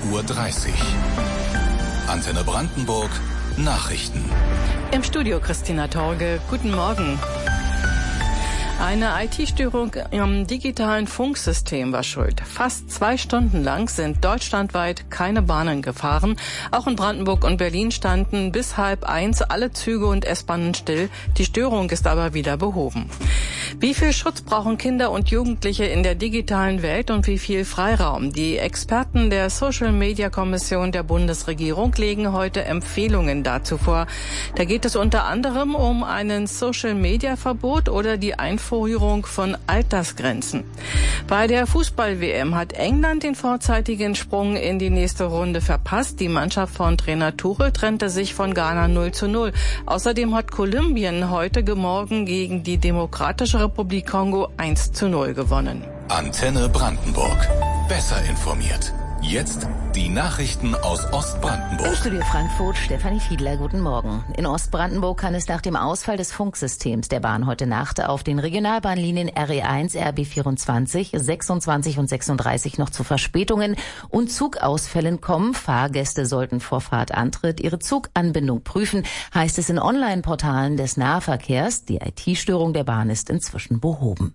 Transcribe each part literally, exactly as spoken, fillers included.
Uhr dreißig. Antenne Brandenburg, Nachrichten. Im Studio Christina Torge. Guten Morgen. Eine I T-Störung im digitalen Funksystem war schuld. Fast zwei Stunden lang sind deutschlandweit keine Bahnen gefahren. Auch in Brandenburg und Berlin standen bis halb eins alle Züge und S-Bahnen still. Die Störung ist aber wieder behoben. Wie viel Schutz brauchen Kinder und Jugendliche in der digitalen Welt und wie viel Freiraum? Die Experten der Social-Media-Kommission der Bundesregierung legen heute Empfehlungen dazu vor. Da geht es unter anderem um ein Social-Media-Verbot oder die Einführung von Altersgrenzen. Bei der Fußball-W M hat England den vorzeitigen Sprung in die nächste Runde verpasst. Die Mannschaft von Trainer Tuchel trennte sich von Ghana null zu null. Außerdem hat Kolumbien heute Morgen gegen die Demokratische Republik Kongo eins zu null gewonnen. Antenne Brandenburg. Besser informiert. Jetzt die Nachrichten aus Ostbrandenburg. Im Studio Frankfurt, Stefanie Fiedler, guten Morgen. In Ostbrandenburg kann es nach dem Ausfall des Funksystems der Bahn heute Nacht auf den Regionalbahnlinien R E eins, R B vierundzwanzig, sechsundzwanzig und sechsunddreißig noch zu Verspätungen und Zugausfällen kommen. Fahrgäste sollten vor Fahrtantritt ihre Zuganbindung prüfen, heißt es in Online-Portalen des Nahverkehrs. Die I T-Störung der Bahn ist inzwischen behoben.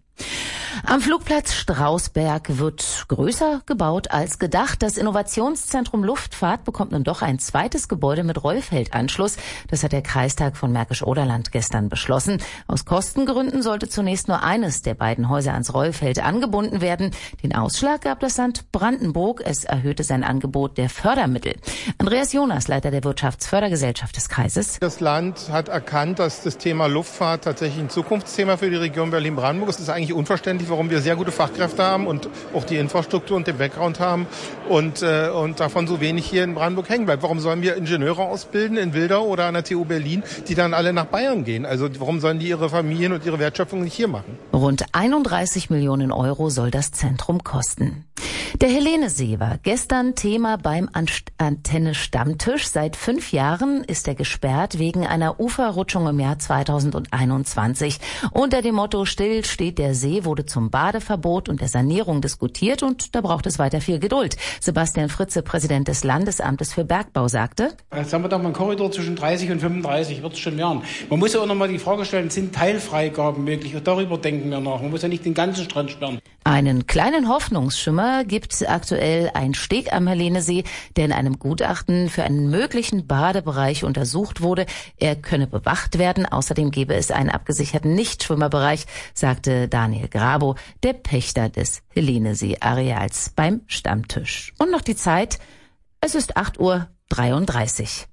Am Flugplatz Strausberg wird größer gebaut als gedacht. Das Innovationszentrum Luftfahrt bekommt nun doch ein zweites Gebäude mit Rollfeldanschluss. Das hat der Kreistag von Märkisch-Oderland gestern beschlossen. Aus Kostengründen sollte zunächst nur eines der beiden Häuser ans Rollfeld angebunden werden. Den Ausschlag gab das Land Brandenburg. Es erhöhte sein Angebot der Fördermittel. Andreas Jonas, Leiter der Wirtschaftsfördergesellschaft des Kreises. Das Land hat erkannt, dass das Thema Luftfahrt tatsächlich ein Zukunftsthema für die Region Berlin-Brandenburg ist. Es ist eigentlich unverständlich, warum wir sehr gute Fachkräfte haben und auch die Infrastruktur und den Background haben und, äh, und davon so wenig hier in Brandenburg hängen bleibt. Warum sollen wir Ingenieure ausbilden in Wildau oder an der T U Berlin, die dann alle nach Bayern gehen? Also warum sollen die ihre Familien und ihre Wertschöpfung nicht hier machen? Rund einunddreißig Millionen Euro soll das Zentrum kosten. Der Helenesee war gestern Thema beim Antenne-Stammtisch. Seit fünf Jahren ist er gesperrt wegen einer Uferrutschung im Jahr zweitausendeinundzwanzig. Unter dem Motto Still steht der See wurde zum Badeverbot und der Sanierung diskutiert und da braucht es weiter viel Geduld. Sebastian Fritze, Präsident des Landesamtes für Bergbau, sagte: Jetzt haben wir doch mal einen Korridor zwischen dreißig und fünfunddreißig, wird es schon werden. Man muss ja auch noch mal die Frage stellen, sind Teilfreigaben möglich? Und darüber denken wir nach. Man muss ja nicht den ganzen Strand sperren. Einen kleinen Hoffnungsschimmer gibt aktuell ein Steg am Helenesee, der in einem Gutachten für einen möglichen Badebereich untersucht wurde. Er könne bewacht werden. Außerdem gäbe es einen abgesicherten Nichtschwimmerbereich, sagte Daniel Grabo, der Pächter des Helenesee-Areals beim Stammtisch. Und noch die Zeit. Es ist acht Uhr dreiunddreißig.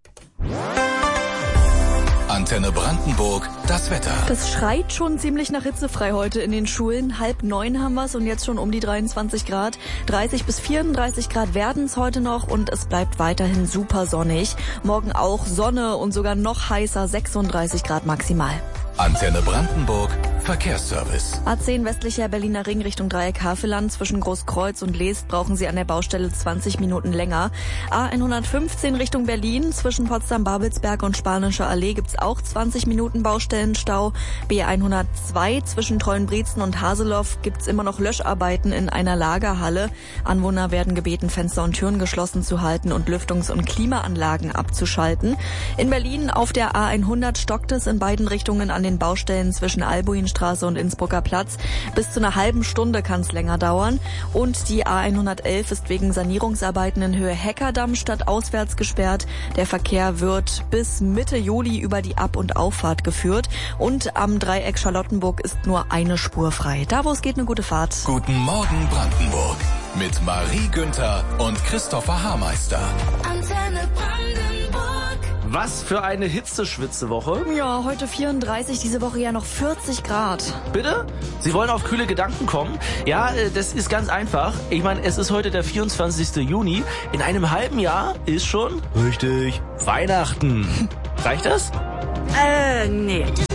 Antenne Brandenburg, das Wetter. Das schreit schon ziemlich nach hitzefrei heute in den Schulen. Halb neun haben wir's und jetzt schon um die dreiundzwanzig Grad. dreißig bis vierunddreißig Grad werden's heute noch und es bleibt weiterhin super sonnig. Morgen auch Sonne und sogar noch heißer, sechsunddreißig Grad maximal. Antenne Brandenburg, Verkehrsservice. A zehn westlicher Berliner Ring Richtung Dreieck Havelland. Zwischen Großkreuz und Leest brauchen Sie an der Baustelle zwanzig Minuten länger. A hundertfünfzehn Richtung Berlin. Zwischen Potsdam-Babelsberg und Spanische Allee gibt's auch zwanzig Minuten Baustellenstau. B hundertzwei zwischen Treuenbrietzen und Haseloff gibt's immer noch Löscharbeiten in einer Lagerhalle. Anwohner werden gebeten, Fenster und Türen geschlossen zu halten und Lüftungs- und Klimaanlagen abzuschalten. In Berlin auf der A hundert stockt es in beiden Richtungen an den Baustellen zwischen Albuinstraße und Innsbrucker Platz. Bis zu einer halben Stunde kann es länger dauern. Und die A hundertelf ist wegen Sanierungsarbeiten in Höhe Heckerdamm stadtauswärts gesperrt. Der Verkehr wird bis Mitte Juli über die Ab- und Auffahrt geführt. Und am Dreieck Charlottenburg ist nur eine Spur frei. Da, wo es geht, eine gute Fahrt. Guten Morgen Brandenburg mit Marie Günther und Christopher Haarmeister. Antenne Brandenburg. Was für eine Hitzeschwitze-Woche. Ja, heute vierunddreißig, diese Woche ja noch vierzig Grad. Bitte? Sie wollen auf kühle Gedanken kommen? Ja, das ist ganz einfach. Ich meine, es ist heute der vierundzwanzigsten Juni. In einem halben Jahr ist schon... Richtig. Weihnachten. Reicht das? Äh, nee.